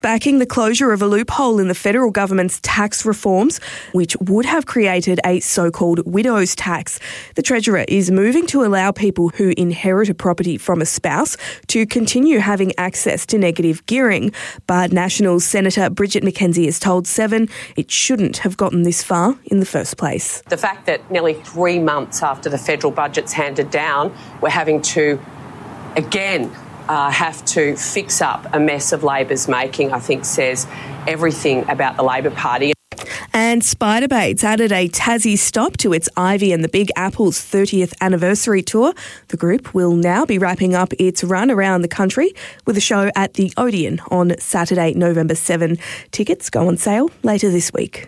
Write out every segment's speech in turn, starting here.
backing the closure of a loophole in the federal government's tax reforms, which would have created a so-called widow's tax. The Treasurer is moving to allow people who inherit a property from a spouse to continue having access to negative gearing. But Nationals Senator Bridget McKenzie has told Seven it shouldn't have gotten this far in the first place. The fact that nearly 3 months after the federal budget's handed down, we're having to, again, have to fix up a mess of Labor's making, I think says everything about the Labor Party. And Spiderbait's added a Tassie stop to its Ivy and the Big Apple's 30th anniversary tour. The group will now be wrapping up its run around the country with a show at the Odeon on Saturday, November 7. Tickets go on sale later this week.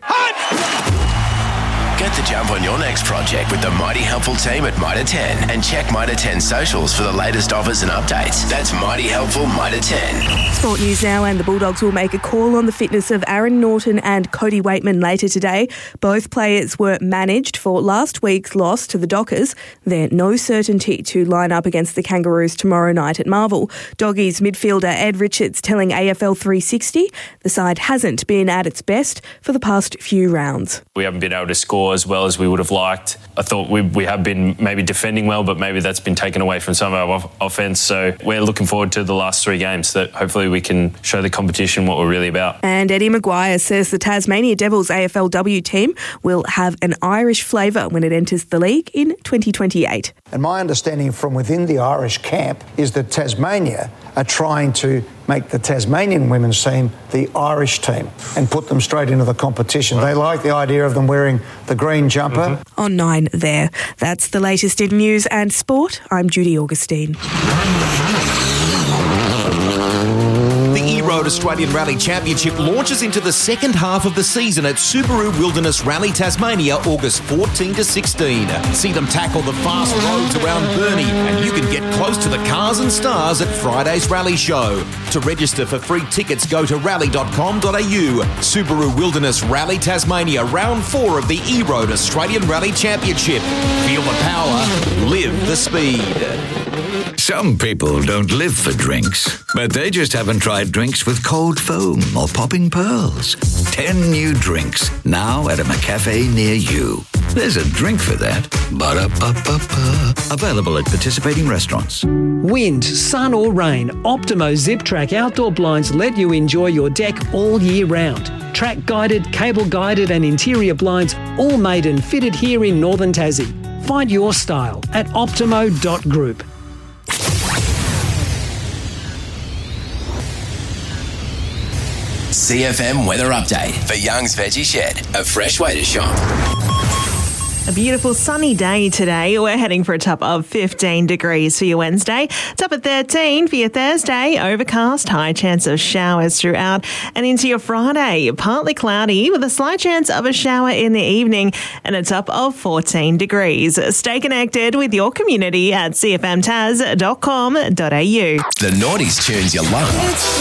Get the jump on your next project with the Mighty Helpful team at Mitre 10 and check Mitre 10 socials for the latest offers and updates. That's Mighty Helpful Mitre 10. Sport news now, and the Bulldogs will make a call on the fitness of Aaron Norton and Cody Waitman later today. Both players were managed for last week's loss to the Dockers. There's no certainty to line up against the Kangaroos tomorrow night at Marvel. Doggies midfielder Ed Richards telling AFL 360 the side hasn't been at its best for the past few rounds. We haven't been able to score as well as we would have liked. I thought we have been maybe defending well, but maybe that's been taken away from some of our offence. So we're looking forward to the last 3 games that hopefully we can show the competition what we're really about. And Eddie Maguire says the Tasmania Devils AFLW team will have an Irish flavour when it enters the league in 2028. And my understanding from within the Irish camp is that Tasmania are trying to make the Tasmanian women's team the Irish team and put them straight into the competition. They like the idea of them wearing the green jumper. On 9 there. That's the latest in news and sport. I'm Judy Augustine. The E-Road Australian Rally Championship launches into the second half of the season at Subaru Wilderness Rally Tasmania, August 14 to 16. See them tackle the fast roads around Burnie, and you can get close to the cars and stars at Friday's rally show. To register for free tickets, go to rally.com.au. Subaru Wilderness Rally Tasmania, round 4 of the E-Road Australian Rally Championship. Feel the power, live the speed. Some people don't live for drinks, but they just haven't tried drinks with cold foam or popping pearls. 10 new drinks, now at a McCafe near you. There's a drink for that. Ba-da-ba-ba-ba. Available at participating restaurants. Wind, sun or rain, Optimo Zip Track outdoor blinds let you enjoy your deck all year round. Track guided, cable guided and interior blinds, all made and fitted here in Northern Tassie. Find your style at optimo.group. CFM weather update for Young's Veggie Shed, a fresh way to shop. A beautiful sunny day today. We're heading for a top of 15 degrees for your Wednesday. Top at 13 for your Thursday. Overcast, high chance of showers throughout. And into your Friday, partly cloudy with a slight chance of a shower in the evening and a top of 14 degrees. Stay connected with your community at cfmtaz.com.au. The Naughties tunes you love.